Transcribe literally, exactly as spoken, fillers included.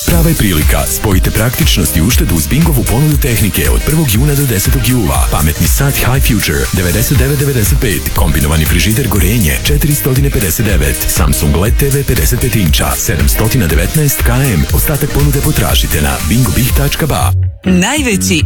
Prava je prilika. Spojite praktičnost i uštedu uz Bingovu ponudu tehnike od prvog juna do desetog jula. Pametni sat High Future devedeset devet devedeset pet, kombinovani frižider Gorenje četiristo pedeset devet, Samsung L E D T V pedeset pet inča sedamsto devetnaest kilometara, ostatak ponude potražite na bingobih tačka ba. Najveći